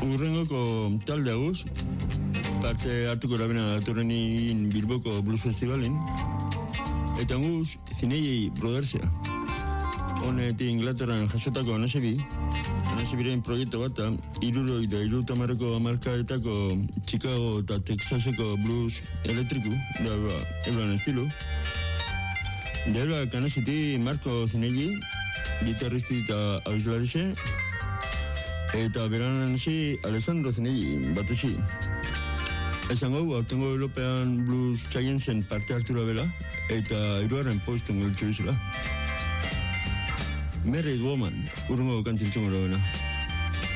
Urrengoko talde aguz, parte hartuko labena datorrenin Bilboko Blues Festivalen, eta guz Zinei Brothersea. Honet Inglaterran jasotako Anasebiren proiektu bat, 70 hamarkadetako Chicago eta Texaseko blues elektriku, da ebran estilu. Dela kanasiti Marko Zinei, gitarristi eta abislarixe, eta beran hasi Alessandro Zinei bat esi. Esan gau, aurtengo European Blues Giantsen parte hartura bela, eta 3. postu geltsu bizela. Married Woman, urrengo kantiltzun gara bena.